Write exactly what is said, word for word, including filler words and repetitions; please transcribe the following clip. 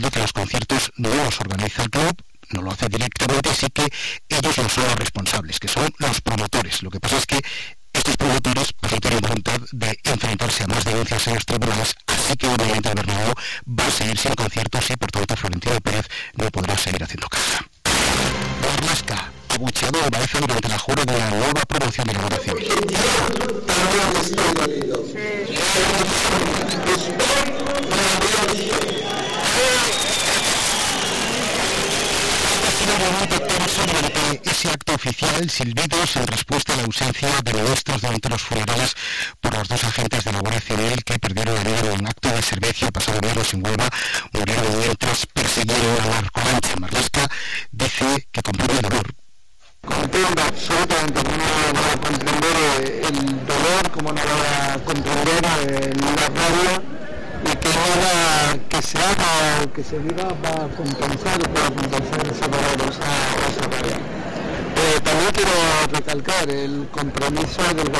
de que los conciertos no los organiza el club, no lo hace directamente, sí que ellos no son los responsables, que son los promotores. Lo que pasa es que estos promotores pues, no tienen voluntad de enfrentarse a más denuncias en los tribunales, así que obviamente el Bernabéu va a seguir sin conciertos y por tanto Florentino Pérez no podrá seguir haciendo caja. Marlaska, abucheado de Baeza durante la jura de la nueva promoción de la Guardia Civil. Durante ese acto oficial, silbidos en respuesta a la ausencia de ministros durante los funerales por los dos agentes de la Guardia Civil que perdieron la vida en un acto de servicio el pasado viernes en Huelva, murieron mientras persiguieron a la narcolancha. Marlaska dice que comprende el dolor. Comprendo absolutamente, como no va a comprender el dolor, como no va a comprender la rabia, y que nada que se haga o que se diga va a compensar o pueda compensar ese dolor, esa, esa rabia. Eh, también quiero recalcar el compromiso del